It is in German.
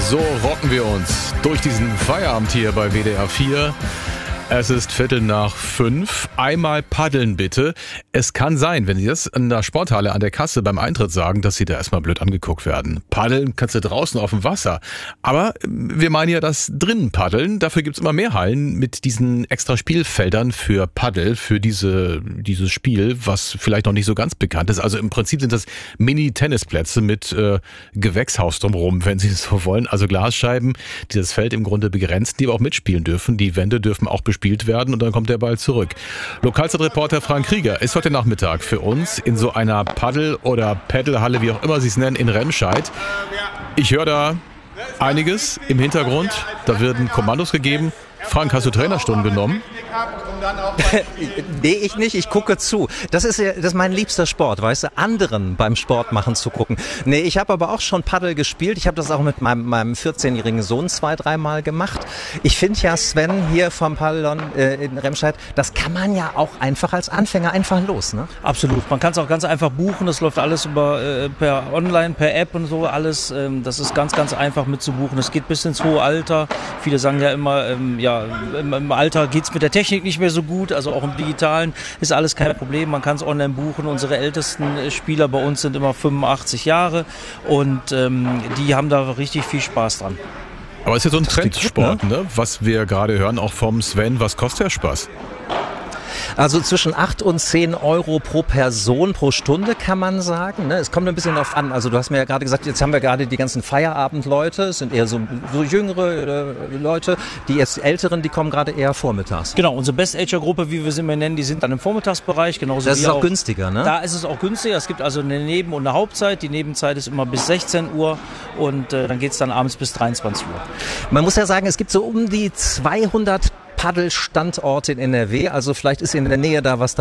So rocken wir uns durch diesen Feierabend hier bei WDR 4. Es ist 4:45. Einmal paddeln bitte. Es kann sein, wenn Sie das in der Sporthalle an der Kasse beim Eintritt sagen, dass Sie da erstmal blöd angeguckt werden. Paddeln kannst du draußen auf dem Wasser. Aber wir meinen ja das drinnen paddeln. Dafür gibt's immer mehr Hallen mit diesen extra Spielfeldern für Paddel, für dieses Spiel, was vielleicht noch nicht so ganz bekannt ist. Also im Prinzip sind das Mini-Tennisplätze mit Gewächshaus drumherum, wenn Sie es so wollen. Also Glasscheiben, die das Feld im Grunde begrenzen, die aber auch mitspielen dürfen. Die Wände dürfen auch bespielt werden und dann kommt der Ball zurück. Lokalzeitreporter Frank Krieger ist heute Nachmittag für uns in so einer Paddel- oder Paddlehalle, wie auch immer Sie es nennen, in Remscheid. Ich höre da einiges im Hintergrund. Da werden Kommandos gegeben. Frank, hast du Trainerstunden genommen? Nee, ich nicht. Ich gucke zu. Das ist mein liebster Sport, weißt du, anderen beim Sport machen zu gucken. Nee, ich habe aber auch schon Paddel gespielt. Ich habe das auch mit meinem 14-jährigen Sohn 2-3 Mal gemacht. Ich finde ja, Sven, hier vom Paddlon in Remscheid, das kann man ja auch einfach als Anfänger einfach los, ne? Absolut. Man kann es auch ganz einfach buchen. Das läuft alles über per Online, per App und so alles. Das ist ganz, ganz einfach mitzubuchen. Es geht bis ins hohe Alter. Viele sagen ja immer, im Alter geht's mit der Technik nicht mehr so gut, also auch im Digitalen ist alles kein Problem, man kann es online buchen. Unsere ältesten Spieler bei uns sind immer 85 Jahre und die haben da richtig viel Spaß dran. Aber es ist ja so ein Trendsport, ne? Was wir gerade hören, auch vom Sven. Was kostet der Spaß? Also zwischen 8 und 10 Euro pro Person pro Stunde, kann man sagen. Es kommt ein bisschen darauf an. Also du hast mir ja gerade gesagt, jetzt haben wir gerade die ganzen Feierabendleute. Es sind eher so jüngere Leute. Die jetzt Älteren, die kommen gerade eher vormittags. Genau, unsere Best-Ager-Gruppe, wie wir sie immer nennen, die sind dann im Vormittagsbereich. Genauso das wie ist auch günstiger, ne? Da ist es auch günstiger. Es gibt also eine Neben- und eine Hauptzeit. Die Nebenzeit ist immer bis 16 Uhr und dann geht es dann abends bis 23 Uhr. Man muss ja sagen, es gibt so um die 200 Paddelstandorte in NRW. Also vielleicht ist in der Nähe da was